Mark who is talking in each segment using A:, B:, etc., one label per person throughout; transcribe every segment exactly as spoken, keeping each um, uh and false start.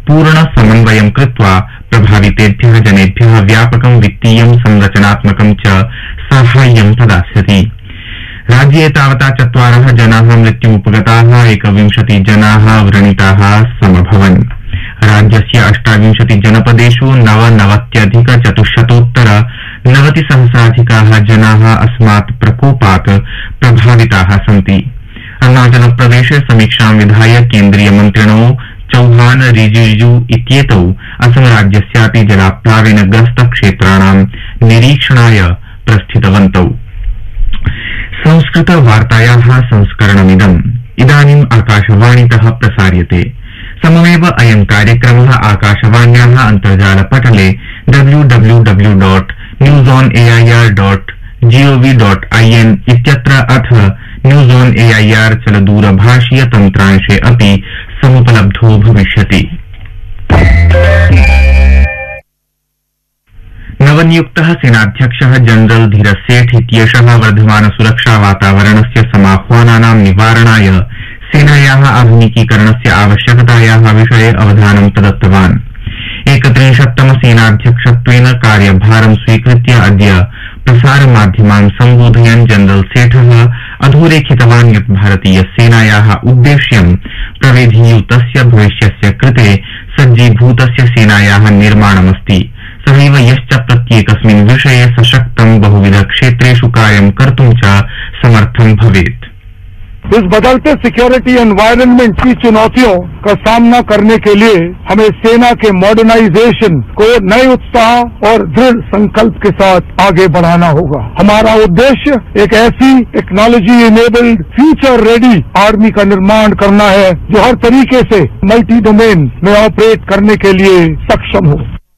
A: पूर्ण समन्वयं कृत्वा प्रभावितेभ्यः जनेभ्यः व्यापकं वित्तीयं संरचनात्मकं च साहाय्यं प्रदास्यति। राज्ये तावता चत्वारः जनाः मृत्युमुपगताः, एकविंशति जनाः व्रणिताः समभवन्। राज्यस्य अष्टाविंशति जनपदेषु नवनवत्यधिक चतुश्शतोत्तर नवतिसहस्राधिकाः जनाः अस्मात् प्रकोपात् प्रभाविताः सन्ति। अरुणाचल प्रदेशे समीक्षां विधाय केन्द्रीय मन्त्रिणो चौहान रिजिजू इत्येतौ असम राज्यस्यापि जलाप्लावेन ग्रस्त क्षेत्राणां निरीक्षणाय प्रस्थितवन्तौ। संस्कृत वार्तायाः संस्करणमिदम् इदानीम् आकाशवाणीतः प्रसार्यते। सममेव अयं कार्यक्रमः आकाशवाण्याः अन्तर्जालपटले W W W dot news on AIR dot gov dot IN इत्यत्र अथ न्यूज ऑन एआईआर चलदूरभाषीय तन्त्रांशे अपि समुपलब्धो भविष्यति। नवनियुक्तः सेनाध्यक्षः जनरल धीरज सेठ इत्येषः वर्धमान सुरक्षा वातावरणस्य समाह्वानानां निवारणाय सेनायाः आधुनिकीकरणस्य आवश्यकतायाः विषये अवधानं प्रदत्तवान्। एकत्रिंशत्तम सेनाध्यक्षत्वेन कार्यभारं स्वीकृत्य अद्य प्रसारमाध्यमान् सम्बोधयन् जनरल सेठः अधोरेखितवान् यत् भारतीय सेनायाः उद्देश्यं प्रविधियुतस्य भविष्यस्य कृते सज्जीभूतस्य सेनायाः निर्माणमस्ति। सहैव यश्च प्रत्येकस्मिन् विषये सशक्तं बहुविध क्षेत्रेषु कार्यं कर्तुं च समर्थं भवेत्।
B: इस बदलते सिक्योरिटी एनवायरनमेंट की चुनौतियों का सामना करने के लिए हमें सेना के मॉडर्नाइजेशन को नए उत्साह और दृढ़ संकल्प के साथ आगे बढ़ाना होगा। हमारा उद्देश्य एक ऐसी technology enabled future ready army का निर्माण करना है जो हर तरीके से मल्टी डोमेन में ऑपरेट करने के लिए सक्षम हो।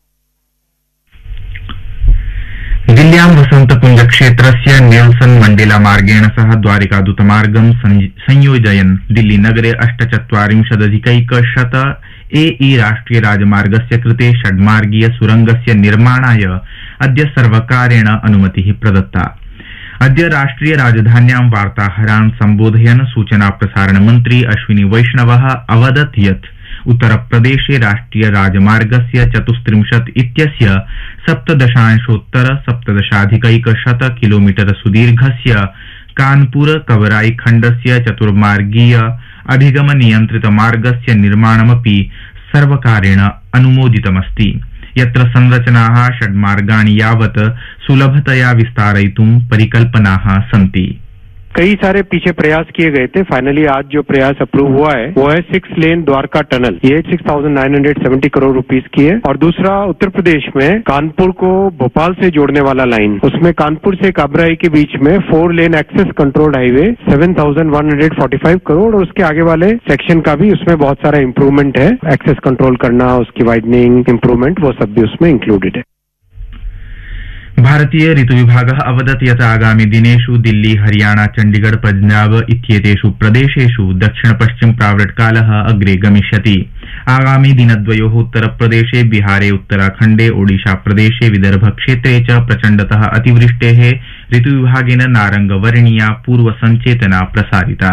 A: दिल्ल्यां वसन्तकुंज क्षेत्रस्य नेल्सन मंडेला मार्गेण सह द्वारिकादूतमार्गं संयोजयन् दिल्ली नगरे अष्टचत्वारिंशदधिकैकशत एई राष्ट्रिय राजमार्गस्य कृते षड्मार्गीय सुरंगस्य निर्माणाय अद्य सर्वकारेण अनुमतिः प्रदत्ता। अद्य राष्ट्रिय राजधान्यां वार्ताहरान् सम्बोधयन् सूचना प्रसारण मन्त्री अश्विनी वैष्णवः अवदत् यत् उत्तरप्रदेशे राष्ट्रिय राजमार्गस्य चतुस्त्रिंशत् इत्यस्य सप्तदशांशोत्तर सप्तदशाधिकैकशत किलोमीटर सुदीर्घस्य कानपुर कवराई खण्डस्य चतुर्मार्गीय अभिगम नियन्त्रित मार्गस्य निर्माणमपि सर्वकारेण अनुमोदितमस्ति, यत्र संरचनाः षड्मार्गाणि यावत् सुलभतया विस्तारयितुं परिकल्पनाः सन्ति।
C: कई सारे पीछे प्रयास किए गए थे। फाइनली आज जो प्रयास अप्रूव हुआ है वो है सिक्स लेन द्वारका टनल। ये six thousand nine hundred seventy crore rupees की है। और दूसरा उत्तर प्रदेश में कानपुर को भोपाल से जोड़ने वाला लाइन, उसमें कानपुर से काबराई के बीच में four lane access controlled highway seven thousand one hundred forty five crore. और उसके आगे वाले सेक्शन का भी उसमें बहुत सारा इंप्रूवमेंट है, एक्सेस कंट्रोल करना, उसकी वाइडनिंग, इंप्रूवमेंट, वो सब भी उसमें इंक्लूडेड है।
A: भारतीय ऋतु विभागः अवदत् यत् आगामि दिनेषु दिल्ली, हरियाणा, चण्डीगढ़, पंजाब इत्येतेषु प्रदेशेषु दक्षिण पश्चिम प्रावृट्कालः अग्रे गमिष्यति। आगामि दिनद्वयोः उत्तरप्रदेशे, बिहारे, उत्तराखण्डे, ओडिशा प्रदेशे, विदर्भ क्षेत्रे च प्रचण्डतः अतिवृष्टेः ऋतुविभागेन नारंगवर्णीया पूर्वसञ्चेतना प्रसारिता।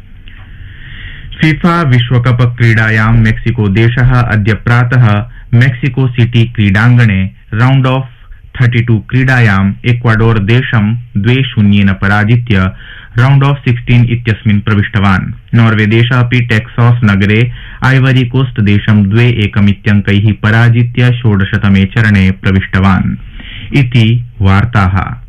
A: फीफा विश्वकप क्रीडायां मेक्सिको देशः अद्य प्रातः मेक्सिको सिटी क्रीडाङ्गणे राउण्ड ऑफ थर्टी टू क्रीडायाम् इक्वाडोर देशं द्वे शून्येन पराजित्य राउण्ड ऑफ सिक्सटीन इत्यस्मिन् प्रविष्टवान्। नॉर्वे देशः अपि टेक्सास नगरे आइवरी कोस्ट देशं द्वे एकमित्यङ्कैः पराजित्य षोडशतमे चरणे प्रविष्टवान्। इति वार्ताः।